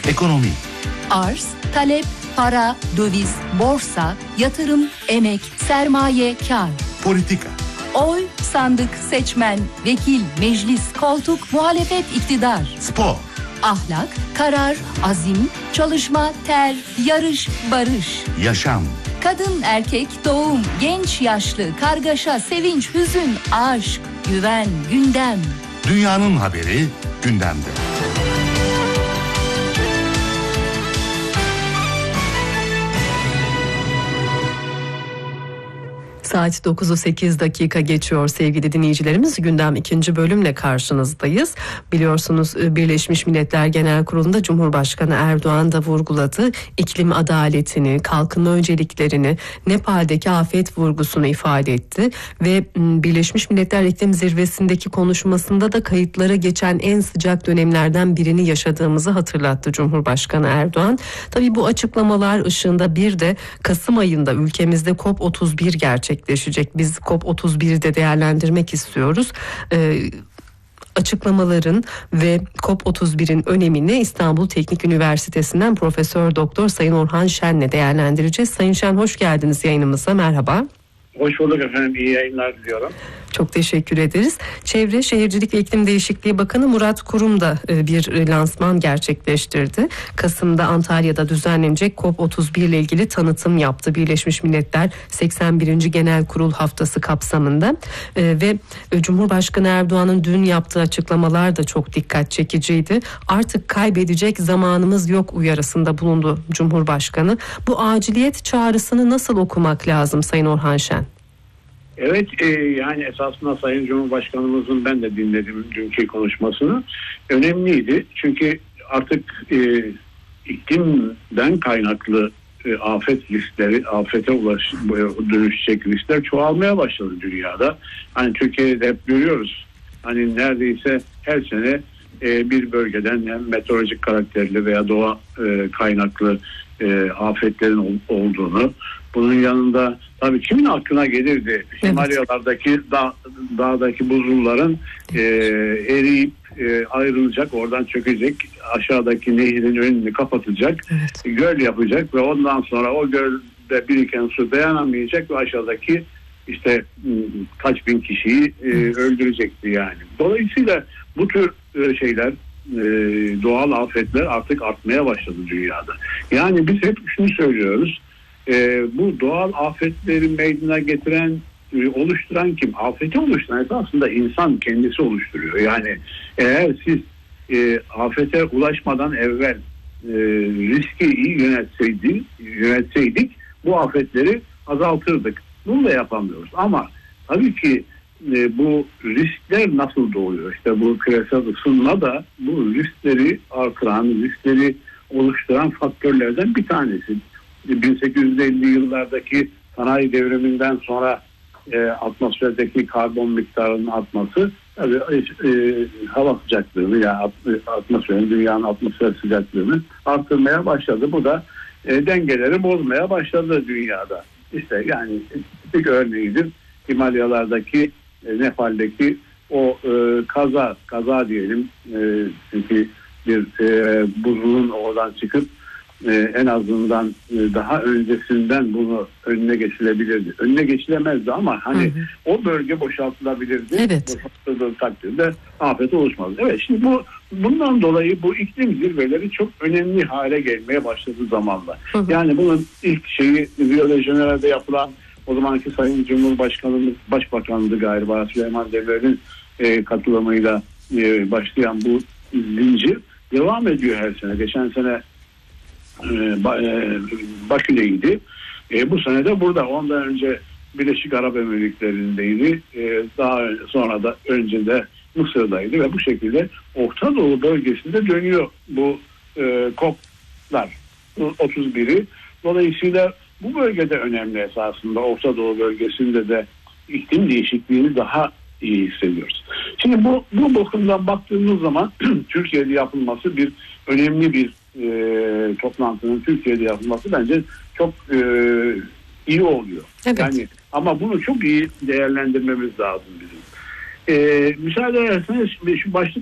Ekonomi. Arz, talep, para, döviz, borsa, yatırım, emek, sermaye, kar. Politika. Oy, sandık, seçmen, vekil, meclis, koltuk, muhalefet, iktidar. Spor. Ahlak, karar, azim, çalışma, ter, yarış, barış. Yaşam. Kadın, erkek, doğum, genç, yaşlı, kargaşa, sevinç, hüzün, aşk, güven, gündem. Dünyanın haberi gündemde. Saat 9'u 8 dakika geçiyor sevgili dinleyicilerimiz. Gündem 2. bölümle karşınızdayız. Biliyorsunuz Birleşmiş Milletler Genel Kurulu'nda Cumhurbaşkanı Erdoğan da vurguladı. İklim adaletini, kalkınma önceliklerini, Nepal'deki afet vurgusunu ifade etti. Ve Birleşmiş Milletler İklim Zirvesi'ndeki konuşmasında da kayıtlara geçen en sıcak dönemlerden birini yaşadığımızı hatırlattı Cumhurbaşkanı Erdoğan. Tabii bu açıklamalar ışığında bir de Kasım ayında ülkemizde COP31 gerçekleşecek. Biz COP31'i de değerlendirmek istiyoruz. Açıklamaların ve COP31'in önemini İstanbul Teknik Üniversitesi'nden Profesör Doktor Sayın Orhan Şen'le değerlendireceğiz. Sayın Şen, hoş geldiniz yayınımıza. Merhaba. Hoş bulduk efendim. İyi yayınlar diliyorum. Çok teşekkür ederiz. Çevre, Şehircilik ve İklim Değişikliği Bakanı Murat Kurum da bir lansman gerçekleştirdi. Kasım'da Antalya'da düzenlenecek COP31 ile ilgili tanıtım yaptı. Birleşmiş Milletler 81. Genel Kurul Haftası kapsamında ve Cumhurbaşkanı Erdoğan'ın dün yaptığı açıklamalar da çok dikkat çekiciydi. Artık kaybedecek zamanımız yok uyarısında bulundu Cumhurbaşkanı. Bu aciliyet çağrısını nasıl okumak lazım Sayın Orhan Şen? Evet, yani esasında Sayın Cumhurbaşkanımızın ben de dinledim dünkü konuşmasını. Önemliydi çünkü artık iklimden kaynaklı afet riskleri, afete dönüşecek riskler çoğalmaya başladı dünyada. Hani Türkiye'de hep görüyoruz. Hani neredeyse her sene bir bölgeden hem meteorolojik karakterli veya doğa kaynaklı afetlerin olduğunu, bunun yanında tabii kimin aklına gelirdi Himalayalardaki dağdaki buzulların eriyip ayrılacak, oradan çökecek, aşağıdaki nehrin önünü kapatacak, göl yapacak ve ondan sonra o gölde biriken su dayanamayacak ve aşağıdaki işte kaç bin kişiyi öldürecekti yani. Dolayısıyla bu tür şeyler, doğal afetler artık artmaya başladı dünyada. Yani biz hep şunu söylüyoruz. Bu doğal afetleri meydana getiren, oluşturan kim? Afeti oluşturan aslında insan kendisi oluşturuyor. Yani eğer siz afete ulaşmadan evvel riski iyi yönetseydik bu afetleri azaltırdık. Bunu da yapamıyoruz. Ama tabii ki bu riskler nasıl doğuyor? İşte bu küresel ısınma da bu riskleri artıran, riskleri oluşturan faktörlerden bir tanesi. 1850 yıllardaki sanayi devriminden sonra atmosferdeki karbon miktarının artması hava sıcaklığını ya atmosferin, dünyanın atmosfer sıcaklığını arttırmaya başladı. Bu da dengeleri bozmaya başladı dünyada. İşte yani bir örneğidir Himalayalardaki, Nepal'deki o kaza diyelim, çünkü bir buzulun oradan çıkıp en azından daha öncesinden bunu önüne geçilebilirdi. Önüne geçilemezdi ama hani o bölge boşaltılabilirdi. Evet. Boşaltıldığı takdirde afet oluşmazdı. Evet, şimdi bundan dolayı bu iklim zirveleri çok önemli hale gelmeye başladı zamanla. Yani bunun ilk şeyi Rio de Janeiro'da yapılan, o zamanki Sayın Cumhurbaşkanımız, Başbakanlığı galiba Süleyman Demirel'in katılımıyla başlayan bu zincir devam ediyor her sene. Geçen sene Bakü'deydi. Bu sene de burada. Ondan önce Birleşik Arap Emirlikleri'ndeydi. Daha sonra da önce de Mısır'daydı ve bu şekilde Orta Doğu bölgesinde dönüyor bu COP'lar 31'i. Dolayısıyla bu bölgede önemli esasında. Orta Doğu bölgesinde de iklim değişikliğini daha iyi hissediyoruz. Şimdi bu bakımdan baktığımız zaman Türkiye'de yapılması önemli bir toplantının Türkiye'de yapılması bence çok iyi oluyor. Evet. Yani ama bunu çok iyi değerlendirmemiz lazım bizim. Müsaade ederseniz şu başlık